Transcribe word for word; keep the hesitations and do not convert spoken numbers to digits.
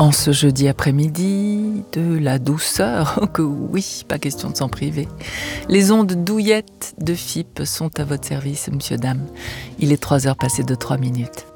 En ce jeudi après-midi, de la douceur, oh que oui, pas question de s'en priver. Les ondes douillettes de F I P sont à votre service, monsieur, dame. Il est trois heures passées de trois minutes.